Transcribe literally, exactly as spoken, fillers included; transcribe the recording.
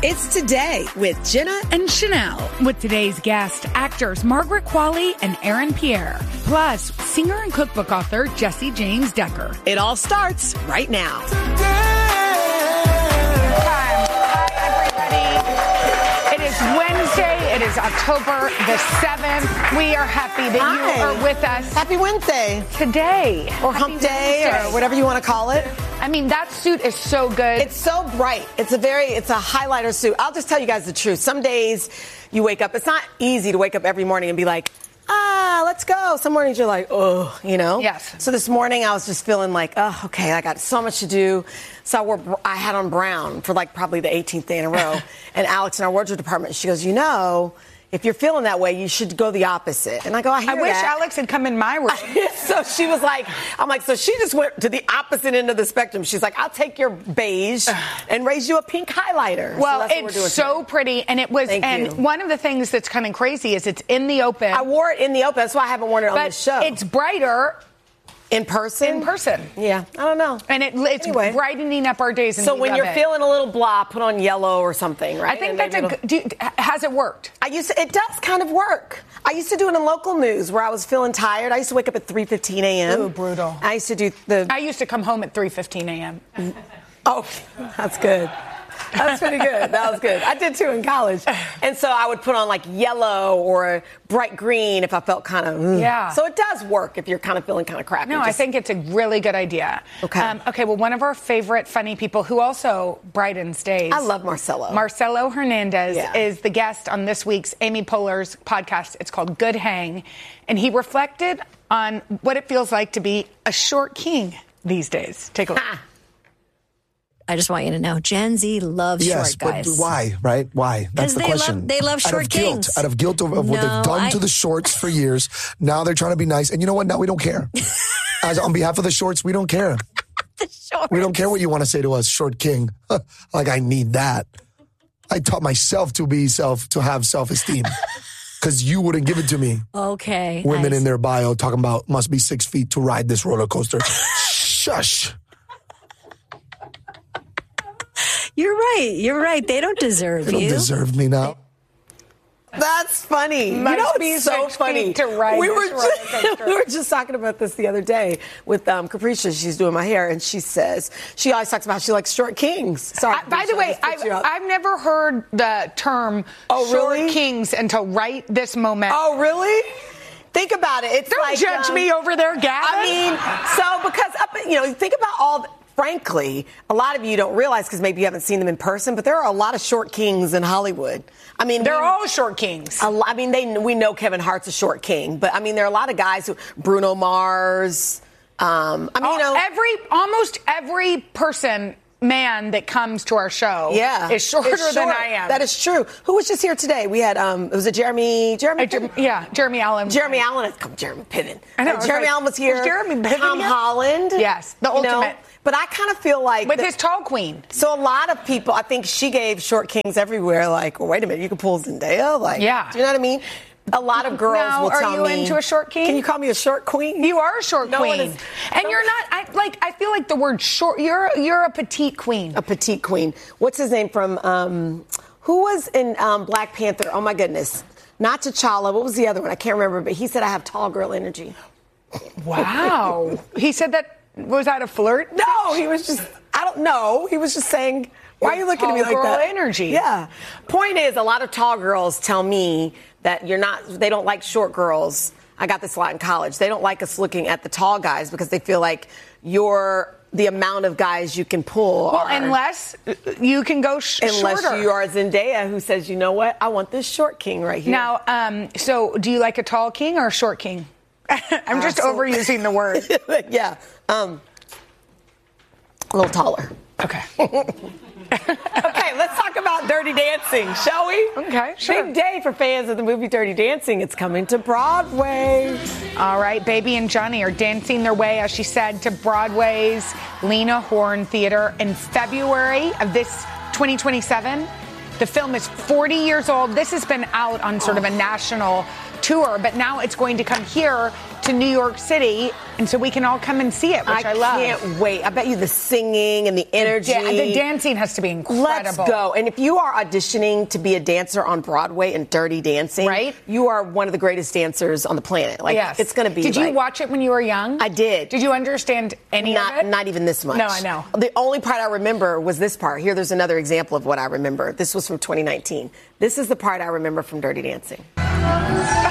It's Today with Jenna and Chanel. With today's guest, actors Margaret Qualley and Aaron Pierre. Plus, singer and cookbook author Jesse James Decker. It all starts right now. Hi, everybody. It is Wednesday. It is October the seventh. We are happy that Hi. you are with us. Happy Wednesday. Today. Or Happy hump day, Wednesday. or whatever you want to call it. I mean, that suit is so good. It's so bright. It's a very, it's a highlighter suit. I'll just tell you guys the truth. Some days you wake up, it's not easy to wake up every morning and be like, ah, let's go. Some mornings you're like, oh, you know? Yes. So this morning I was just feeling like, oh, okay, I got so much to do. So I wore, I had on brown for like probably the eighteenth day in a row. And Alex in our wardrobe department, she goes, you know, if you're feeling that way, you should go the opposite. And I go, I hear I wish that. Alex had come in my room. So she was like, I'm like, so she just went to the opposite end of the spectrum. She's like, I'll take your beige and raise you a pink highlighter. Well, so that's what we're doing it's so today. pretty, and it was, Thank and you. one of the things that's kind of crazy is it's in the open. I wore it in the open. That's why I haven't worn it on but the show. it's brighter in person. in person. Yeah, I don't know. And it, it's Anyway. brightening up our days. And So we when love you're it. feeling a little blah, put on yellow or something, right? I think And that's a maybe good. Do you, has it worked? I used to, it does kind of work. I used to do it in local news where I was feeling tired. I used to wake up at three fifteen a.m. Ooh, brutal. I used to do the. I used to come home at three fifteen a.m. Oh, that's good. That's pretty good. That was good. I did too in college. And so I would put on like yellow or bright green if I felt kind of. Mm. Yeah. So it does work if you're kind of feeling kind of crappy. No, I Just- think it's a really good idea. Okay. Um, okay, well, one of our favorite funny people who also brightens days. I love Marcelo. Marcelo Hernandez Yeah. is the guest on this week's Amy Poehler's podcast. It's called Good Hang. And he reflected on what it feels like to be a short king these days. Take a look. Ah. I just want you to know, Gen Z loves Yes, short guys. but why, right? Why? That's 'Cause the they question. love- they love Out short of guilt, kings. out of guilt of, of what No, they've done I- to the shorts for years. Now they're trying to be nice. And you know what? Now we don't care. As on behalf of the shorts, we don't care. The shorts. We don't care what you want to say to us, short king. Like I need that. I taught myself to be self, to have self-esteem. Because you wouldn't give it to me. Okay. Women I in their bio talking about must be six feet to ride this roller coaster. Shush. You're right. You're right. They don't deserve They don't you. deserve me now. That's funny. Must you know, be it's so six funny. feet to ride we were this roller just, coaster. we were just talking about this the other day with um, Capricia. She's doing my hair, and she says she always talks about how she likes short kings. Sorry. I, by the Capricia, I way, just picked I've, you up. I've never heard the term Oh, short really? kings until right this moment. Oh, really? Think about it. It's Don't like, judge um, me over there, Gavin. I mean, so because up, you know, think about all. The, frankly, a lot of you don't realize because maybe you haven't seen them in person, but there are a lot of short kings in Hollywood. I mean, They're we, all short kings. A lot, I mean, they we know Kevin Hart's a short king, but I mean, there are a lot of guys who Bruno Mars. Um, I mean, you know, every almost every person, man that comes to our show, yeah, is shorter It's than short. I am. That is true. Who was just here today? We had um, it was a Jeremy, Jeremy, Uh, Jer- yeah, Jeremy Allen. Jeremy Allen. Come, Jeremy Piven. I know, Uh, I was Jeremy like, Allen was here. was Jeremy Piven Tom here? Holland. Yes, the you know? ultimate. But I kind of feel like with the- his tall queen. So a lot of people, I think she gave short kings everywhere. Like, well, wait a minute, you can pull Zendaya. Like, Yeah. do you know what I mean? A lot of girls Now, will are tell you me. into a short king? Can you call me a short queen? You are a short No one queen, is- and no- you're not. I like. I feel like the word short. You're you're a petite queen. A petite queen. What's his name from? Um, who was in um, Black Panther? Oh my goodness, not T'Challa. What was the other one? I can't remember. But he said I have tall girl energy. Wow. He said that. Was that a flirt? No, he was just. I don't know. He was just saying. Why are you looking at me Tall like girl that? energy. Yeah. Point is, a lot of tall girls tell me that you're not. They don't like short girls. I got this a lot in college. They don't like us looking at the tall guys because they feel like you're the amount of guys you can pull. Well, are, unless you can go sh- unless shorter. you are Zendaya, who says, you know what, I want this short king right here. Now, um, so do you like a tall king or a short king? I'm just Absolutely. overusing the word. yeah, um, a little taller. Okay. Okay, let's talk about Dirty Dancing, shall we? Okay, sure. Big day for fans of the movie Dirty Dancing. It's coming to Broadway. All right, Baby and Johnny are dancing their way, as she said, to Broadway's Lena Horne Theater in February of this twenty twenty-seven. The film is forty years old. This has been out on sort of a national tour, but now it's going to come here to New York City, and so we can all come and see it, which I, I love. I can't wait. I bet you the singing and the energy. The, da- the dancing has to be incredible. Let's go. And if you are auditioning to be a dancer on Broadway in Dirty Dancing, right? You are one of the greatest dancers on the planet. Like, yes. It's going to be. Did like, you watch it when you were young? I did. Did you understand any not, of it? Not even this much. No, I know. The only part I remember was this part. Here, there's another example of what I remember. This was from twenty nineteen. This is the part I remember from Dirty Dancing.